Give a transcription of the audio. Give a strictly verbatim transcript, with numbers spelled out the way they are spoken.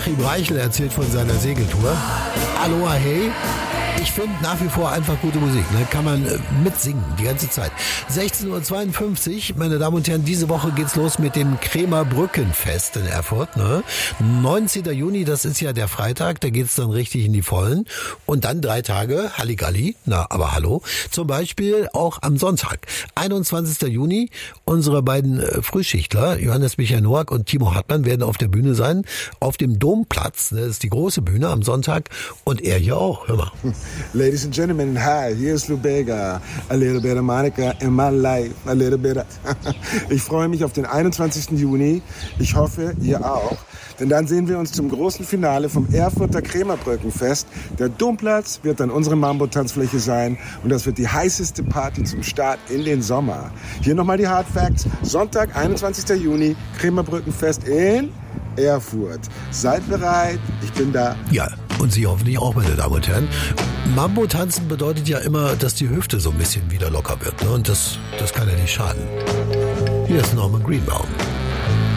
Achim Reichel erzählt von seiner Segeltour. Aloha hey. Ich finde nach wie vor einfach gute Musik. Ne? Kann man äh, mitsingen die ganze Zeit. sechzehn Uhr zweiundfünfzig, meine Damen und Herren, diese Woche geht's los mit dem Kremer Brückenfest in Erfurt. Ne? neunzehnten Juni, das ist ja der Freitag, da geht's dann richtig in die Vollen. Und dann drei Tage Halligalli, na aber hallo. Zum Beispiel auch am Sonntag, einundzwanzigsten Juni, unsere beiden äh, Frühschichtler, Johannes Michael Noack und Timo Hartmann, werden auf der Bühne sein, auf dem Domplatz. Ne? Das ist die große Bühne am Sonntag und er hier auch, hör mal. Ladies and gentlemen, hi, here's Lou Bega. A little bit of Monica in my life, a little bit of... Ich freue mich auf den einundzwanzigsten Juni. Ich hoffe, ihr auch. Denn dann sehen wir uns zum großen Finale vom Erfurter Kremer Brückenfest. Der Domplatz wird dann unsere Mambo-Tanzfläche sein. Und das wird die heißeste Party zum Start in den Sommer. Hier nochmal die Hard Facts. Sonntag, einundzwanzigsten Juni, Kremer Brückenfest in Erfurt. Seid bereit, ich bin da. Ja, und Sie hoffentlich auch, meine Damen und Herren. Mambo-Tanzen bedeutet ja immer, dass die Hüfte so ein bisschen wieder locker wird. Ne? Und das, das kann ja nicht schaden. Hier ist Norman Greenbaum.